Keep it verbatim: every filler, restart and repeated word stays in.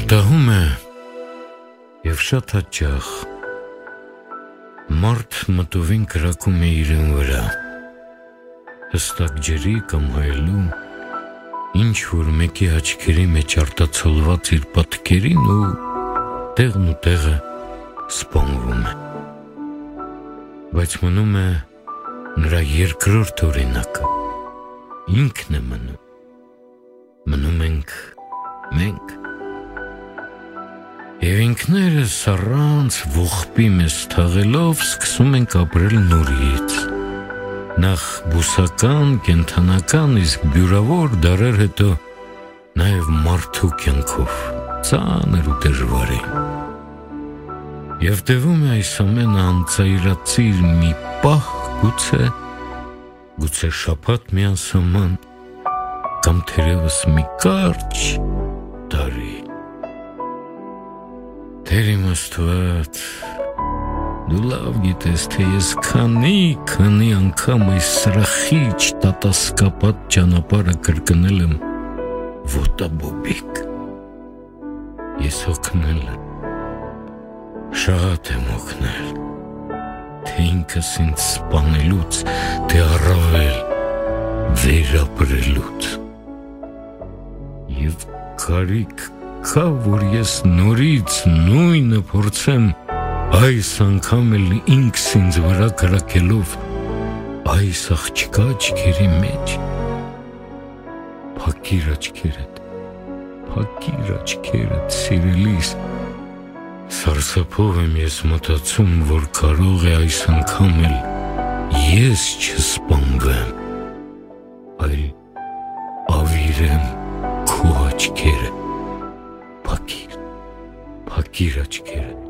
Պատահում է և շատ հաճախ մարդ մտովին կրակում է իրեն վրա, հստակ ջրի կամ հայելու, ինչ-որ մեկի աչքերի մեջ արտացոլված իր պատկերին ու տեղն ու տեղը սպանվում է, բայց մնում է նրա երկրորդ օրինակը, ինքն է մնում, մնում ենք մենք, և ինքներս առանց ողբի մեզ թաղելով սկսում ենք ապրել նորից, նախ բուսական, կենդանական, իսկ բյուրավոր դարեր հետո նաև մարդու կյանքով, ծանր ու դժվարի, և տևում է այս ամենը անծայրածիր մի պահ, գուցե, գուցե շաբաթ միասման, կամ թերևս մի կարճ տարի, Տեր իմ Աստված, դու լավ գիտես, թե ես քանի, քանի անգամ այս սրախիչ տատասկապատ ճանապարհը կրկնել եմ ոտաբոբիկ, ես հոգնել եմ, շատ եմ հոգնել, թե ինքս ինձ սպանելուց, թե առավել վերապրելուց, և կարիք կա, որ ես նորից նույնը փորձեմ այս անգամ էլ ինքս ինձ վրա կրակելով այս աղջկա աչքերի մեջ, փակիր աչքերդ, փակիր աչքերդ, սիրելիս, սարսափով եմ ես մտածում, որ կարող է այս անգամ էլ ես չսպանվեմ, այլ ավիրեմ քո աչքերը, Փակիր, փակիր աչքերը